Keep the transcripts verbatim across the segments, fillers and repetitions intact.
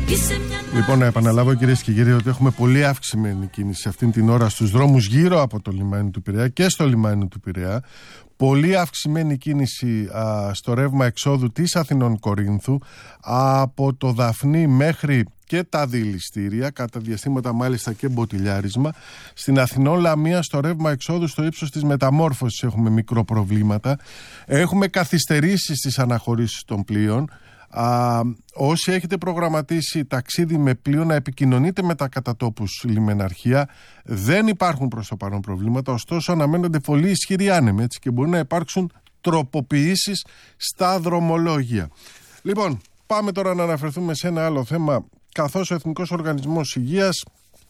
Λοιπόν, να επαναλάβω, κυρίες και κύριοι, ότι έχουμε πολύ αυξημένη κίνηση αυτήν την ώρα στους δρόμους γύρω από το λιμάνι του Πειραιά και στο λιμάνι του Πειραιά. Πολύ αυξημένη κίνηση α, στο ρεύμα εξόδου της Αθηνών Κορίνθου, από το Δαφνί μέχρι και τα δηληστήρια, κατά διαστήματα μάλιστα και μποτιλιάρισμα. Στην Αθηνών Λαμία, στο ρεύμα εξόδου στο ύψος της Μεταμόρφωσης έχουμε μικροπροβλήματα. Έχουμε καθυστερήσεις στις αναχωρήσεις των πλοίων. Α, όσοι έχετε προγραμματίσει ταξίδι με πλοίο, να επικοινωνείτε με τα κατατόπους λιμεναρχεία. Δεν υπάρχουν προς το παρόν προβλήματα, ωστόσο αναμένονται πολύ ισχυροί άνεμοι, έτσι, και μπορεί να υπάρξουν τροποποιήσεις στα δρομολόγια. Λοιπόν, πάμε τώρα να αναφερθούμε σε ένα άλλο θέμα, καθώς ο Εθνικός Οργανισμός Υγείας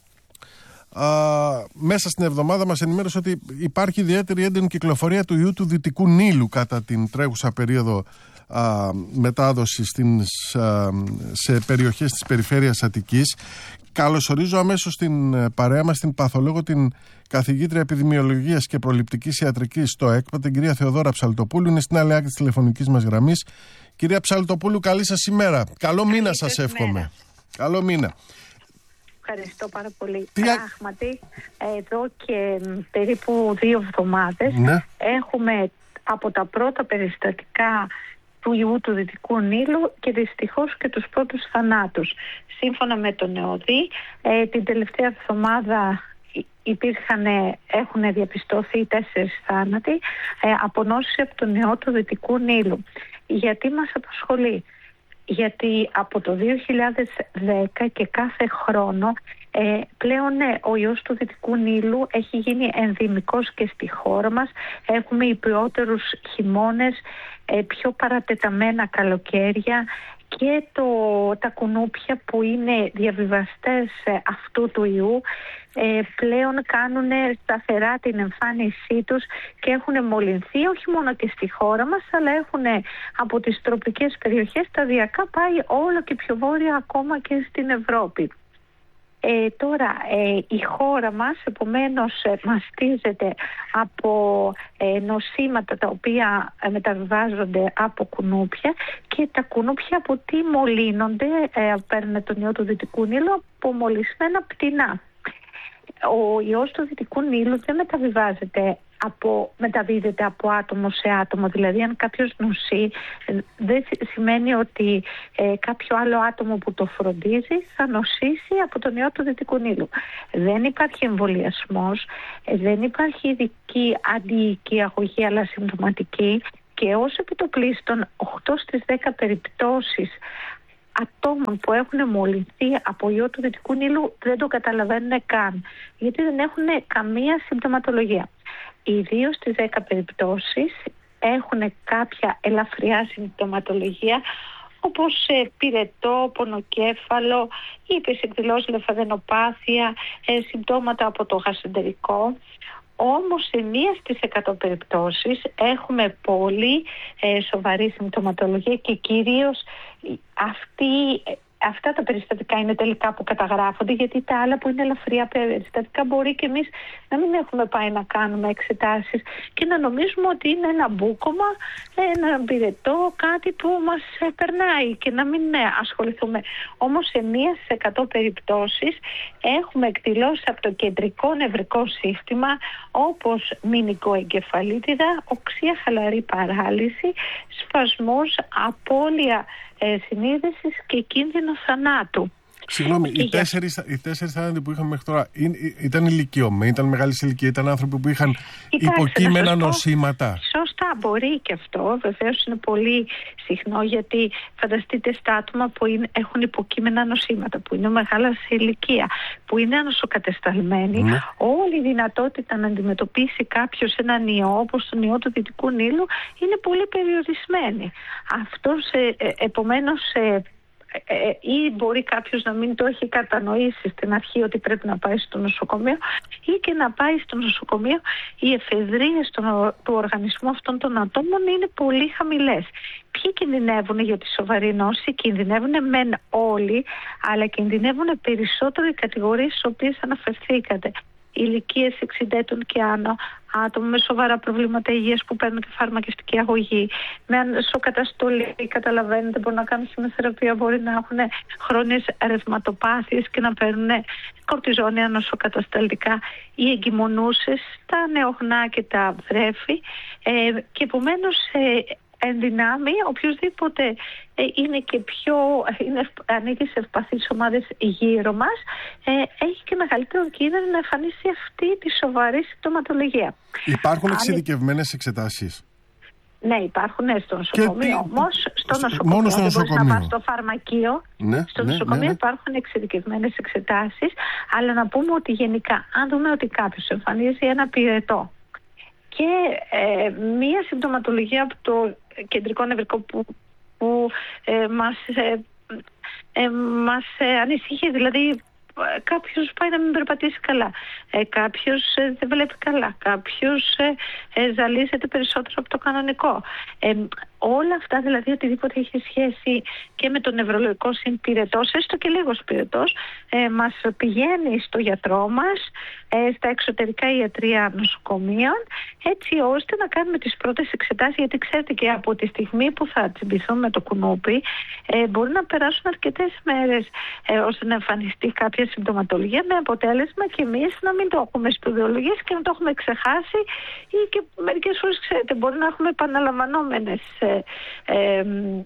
α, μέσα στην εβδομάδα μας ενημέρωσε ότι υπάρχει ιδιαίτερη έντονη κυκλοφορία του ιού του Δυτικού Νείλου κατά την τρέχουσα περίοδο α, μετάδοση στην, α, σε περιοχές της περιφέρειας Αττικής. Καλωσορίζω αμέσως στην παρέα μας την παθολόγο, την καθηγήτρια επιδημιολογίας και προληπτικής ιατρικής στο ΕΚΠΑ, την κυρία Θεοδόρα Ψαλτοπούλου. Είναι στην άλλη άκρη της τηλεφωνικής μας γραμμής. Κυρία Ψαλτοπούλου, καλή σας ημέρα. Καλό καλή μήνα σας εύχομαι. Μέρα. Καλό μήνα. Ευχαριστώ πάρα πολύ. Τι... Πράγματι, εδώ και περίπου δύο εβδομάδες ναι. έχουμε από τα πρώτα περιστατικά του ιού του Δυτικού Νείλου και δυστυχώς και τους πρώτους θανάτους. Σύμφωνα με τον ΕΟΔΗ, ε, την τελευταία εβδομάδα υπήρχαν, έχουν διαπιστωθεί τέσσερις θάνατοι ε, από νόσηση από τον ιό του Δυτικού Νείλου. Γιατί μας απασχολεί? Γιατί από το δύο χιλιάδες δέκα και κάθε χρόνο ε, πλέον ε, ο ιός του Δυτικού Νείλου έχει γίνει ενδημικός και στη χώρα μας. Έχουμε υπιότερους χειμώνες, ε, πιο παρατεταμένα καλοκαίρια και το, τα κουνούπια που είναι διαβιβαστές ε, αυτού του ιού ε, πλέον κάνουν σταθερά την εμφάνισή τους και έχουν μολυνθεί όχι μόνο και στη χώρα μας, αλλά έχουν από τις τροπικές περιοχές σταδιακά πάει όλο και πιο βόρεια, ακόμα και στην Ευρώπη. Ε, τώρα ε, η χώρα μας επομένως ε, μαστίζεται από ε, νοσήματα τα οποία ε, μεταβιβάζονται από κουνούπια, και τα κουνούπια από τι μολύνονται, ε, παίρνουν τον ιό του Δυτικού Νείλου, από μολυσμένα πτηνά. Ο ιός του Δυτικού Νείλου δεν μεταβιβάζεται από, μεταδίδεται από άτομο σε άτομο. Δηλαδή, αν κάποιος νοσεί, δεν σημαίνει ότι ε, κάποιο άλλο άτομο που το φροντίζει θα νοσήσει από τον ιό του Δυτικού Νείλου. Δεν υπάρχει εμβολιασμός, ε, δεν υπάρχει ειδική αντιοική αγωγή, αλλά συμπτωματική, και ως επιτοπλίστων οκτώ στις δέκα περιπτώσεις ατόμων που έχουν μολυνθεί από ιό του Δυτικού Νείλου δεν το καταλαβαίνουν καν, γιατί δεν έχουν καμία συμπτωματολογία. Οι δύο στις δέκα περιπτώσεις έχουν κάποια ελαφριά συμπτωματολογία, όπως ε, πυρετό, πονοκέφαλο, υπερσεκδηλώσει λεμφαδενοπάθεια, ε, συμπτώματα από το γαστροεντερικό. Όμως σε μία στις εκατό περιπτώσεις έχουμε πολύ ε, σοβαρή συμπτωματολογία, και κυρίως αυτή, αυτά τα περιστατικά είναι τελικά που καταγράφονται, γιατί τα άλλα που είναι ελαφριά περιστατικά μπορεί και εμείς να μην έχουμε πάει να κάνουμε εξετάσεις και να νομίζουμε ότι είναι ένα μπούκομα, ένα πυρετό, κάτι που μας περνάει, και να μην ασχοληθούμε. Όμως σε μία στις εκατό περιπτώσεις έχουμε εκδηλώσεις από το κεντρικό νευρικό σύστημα, όπως μηνικοεγκεφαλίτιδα, οξεία χαλαρή παράλυση, σπασμός, απώλεια ε, συνείδησης και κίνδυνο θανάτου. Συγγνώμη, οι τέσσερις, οι τέσσερις θάνατοι που είχαμε μέχρι τώρα ήταν ηλικιωμένοι, ήταν μεγάλης ηλικία, ήταν άνθρωποι που είχαν Κοιτάξτε, υποκείμενα νοσήματα? Σωστά, μπορεί και αυτό. Βεβαίως είναι πολύ συχνό, γιατί φανταστείτε στα άτομα που είναι, έχουν υποκείμενα νοσήματα, που είναι μεγάλα σε ηλικία, που είναι ανοσοκατεσταλμένοι, ναι. όλη η δυνατότητα να αντιμετωπίσει κάποιος έναν ιό, όπως τον ιό του Δυτικού Νείλου, είναι πολύ περιορισμένη. Αυτός ε, ε, επομένως ε, Ε, ή μπορεί κάποιος να μην το έχει κατανοήσει στην αρχή ότι πρέπει να πάει στο νοσοκομείο, ή και να πάει στο νοσοκομείο οι εφεδρείες του οργανισμού αυτών των ατόμων είναι πολύ χαμηλές. Ποιοι κινδυνεύουν για τη σοβαρή νόση? Κινδυνεύουν μεν όλοι, αλλά κινδυνεύουν περισσότερο οι κατηγορίες στις οποίες αναφερθήκατε. ηλικίες εξήντα ετών και άνω, άτομα με σοβαρά προβλήματα υγείας που παίρνουν και φαρμακευτική αγωγή, με ανοσοκαταστολή, καταλαβαίνετε, μπορεί να κάνουν χημειοθεραπεία, μπορεί να έχουν χρόνιες ρευματοπάθειες και να παίρνουν κορτιζόνια ανοσοκατασταλτικά, οι εγκυμονούσες, τα νεογνά και τα βρέφη, ε, και επομένως ε, εν δυνάμει, οποιοδήποτε ε, είναι και πιο, είναι, ανήκει σε ευπαθείς ομάδες γύρω μας, ε, έχει και μεγαλύτερο κίνδυνο να εμφανίσει αυτή τη σοβαρή συμπτωματολογία. Υπάρχουν εξειδικευμένες εξετάσεις? Ναι, υπάρχουν στο νοσοκομείο. Όμως στο νοσοκομείο, μόνο στο νοσοκομείο. Δεν μπορείς να πας στο φαρμακείο. Ναι, στο ναι, νοσοκομείο ναι, ναι. Υπάρχουν εξειδικευμένες εξετάσεις, αλλά να πούμε ότι γενικά, αν δούμε ότι κάποιος εμφανίζει ένα πυρετό και ε, μία συμπτωματολογία από το κεντρικό νευρικό που, που ε, μας, ε, ε, μας ε, ανησυχεί, δηλαδή κάποιος πάει να μην περπατήσει καλά, ε, κάποιος ε, δεν βλέπει καλά, κάποιος ε, ε, ζαλίζεται περισσότερο από το κανονικό. Ε, όλα αυτά, δηλαδή οτιδήποτε έχει σχέση και με το νευρολογικό συμπυρετός, έστω και λίγος πυρετός, ε, μας πηγαίνει στο γιατρό μας, ε, στα εξωτερικά ιατρεία νοσοκομείων, έτσι ώστε να κάνουμε τις πρώτες εξετάσεις, γιατί ξέρετε και από τη στιγμή που θα τσιμπηθούμε με το κουνούπι, ε, μπορεί να περάσουν αρκετές μέρες ε, ώστε να εμφανιστεί κάποια συμπτωματολογία, με αποτέλεσμα και εμείς να μην το έχουμε σπουδαιολογήσει και να το έχουμε ξεχάσει, ή και μερικές φορές, ξέρετε, μπορεί να έχουμε επαναλαμβανόμενες ε, ε,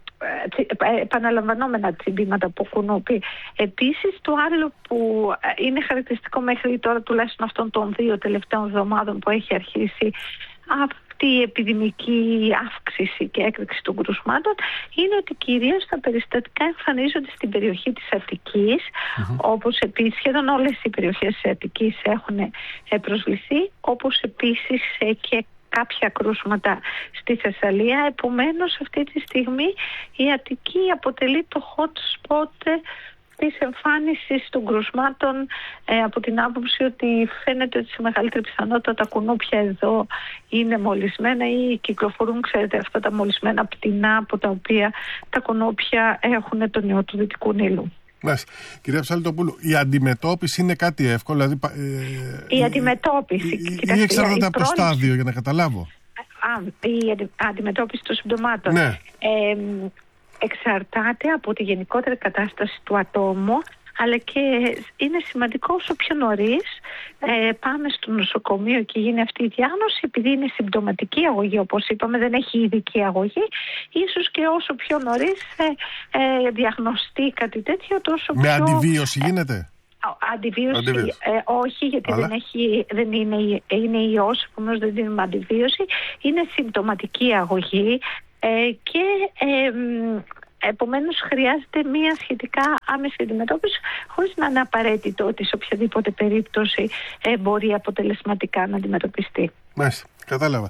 ε, επαναλαμβανόμενα τσιμπήματα από κουνούπι. Επίσης, το άλλο που είναι χαρακτηριστικό μέχρι τώρα, τουλάχιστον αυτών των δύο τελευταίων εβδομάδων που έχει αρχίσει αυτή η επιδημική αύξηση και έκρηξη των κρουσμάτων, είναι ότι κυρίως τα περιστατικά εμφανίζονται στην περιοχή της Αττικής, mm-hmm. όπως επίσης σχεδόν όλες οι περιοχές της Αττικής έχουν προσβληθεί, όπως επίσης και κάποια κρούσματα στη Θεσσαλία. Επομένως, αυτή τη στιγμή η Αττική αποτελεί το hot spot της εμφάνισης των κρουσμάτων, ε, από την άποψη ότι φαίνεται ότι σε μεγαλύτερη πιθανότητα τα κουνούπια εδώ είναι μολυσμένα ή κυκλοφορούν, ξέρετε, αυτά τα μολυσμένα πτηνά από τα οποία τα κουνούπια έχουν τον ιό του Δυτικού Νείλου. Ναι. Κυρία Ψαλτοπούλου, η αντιμετώπιση είναι κάτι εύκολο? Δηλαδή, ε, η αντιμετώπιση. Ή, ή εξαρτάται από το στάδιο, για να καταλάβω. Α, η αντι, αντιμετώπιση των συμπτωμάτων. Ναι. Ε, εξαρτάται από τη γενικότερη κατάσταση του ατόμου, αλλά και είναι σημαντικό όσο πιο νωρίς ε, πάμε στο νοσοκομείο και γίνει αυτή η διάγνωση, επειδή είναι συμπτωματική αγωγή, όπως είπαμε, δεν έχει ειδική αγωγή, ίσως και όσο πιο νωρίς ε, ε, διαγνωστεί κάτι τέτοιο, τόσο με πιο... Με αντιβίωση γίνεται? Αντιβίωση, αντιβίωση. Ε, όχι, γιατί αλλά... δεν, έχει, δεν είναι, είναι ιός, επομένως δεν είναι αντιβίωση, είναι συμπτωματική αγωγή ε, και... Ε, επομένως χρειάζεται μια σχετικά άμεση αντιμετώπιση, χωρίς να είναι απαραίτητο ότι σε οποιαδήποτε περίπτωση ε, μπορεί αποτελεσματικά να αντιμετωπιστεί. Μάλιστα, κατάλαβα.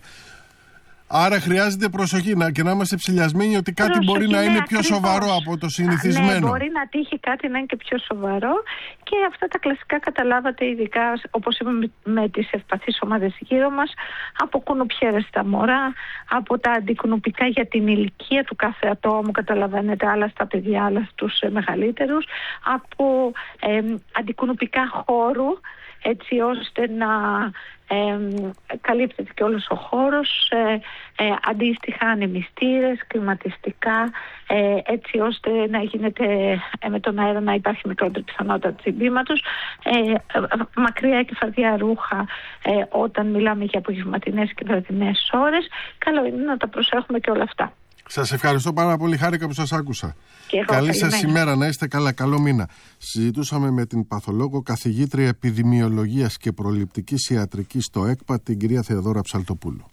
Άρα χρειάζεται προσοχή να, και να είμαστε ψηλιασμένοι ότι κάτι προσοχή, μπορεί να ναι, είναι πιο ακριβώς σοβαρό από το συνηθισμένο. Ναι, μπορεί να τύχει κάτι να είναι και πιο σοβαρό, και αυτά τα κλασικά καταλάβατε, ειδικά όπως είπαμε με τις ευπαθείς ομάδες γύρω μας, από κουνουπιέρες στα μωρά, από τα αντικουνουπικά για την ηλικία του κάθε ατόμου, καταλαβαίνετε, άλλα στα παιδιά, άλλα στους μεγαλύτερους, από ε, αντικουνουπικά χώρου, έτσι ώστε να ε, καλύπτεται και όλος ο χώρος, ε, ε, αντίστοιχα ανεμιστήρες, κλιματιστικά, ε, έτσι ώστε να γίνεται ε, με τον αέρα να υπάρχει μικρότερη πιθανότητα τσιμπήματος, ε, μακριά και φαρδιά ρούχα ε, όταν μιλάμε για απογευματινές και βραδινές ώρες. Καλό είναι να τα προσέχουμε και όλα αυτά. Σας ευχαριστώ πάρα πολύ, χάρηκα που σας άκουσα. Εγώ, καλή σας ημέρα, να είστε καλά, καλό μήνα. Συζητούσαμε με την παθολόγο καθηγήτρια επιδημιολογίας και προληπτικής ιατρικής στο ΕΚΠΑ, την κυρία Θεοδόρα Ψαλτοπούλου.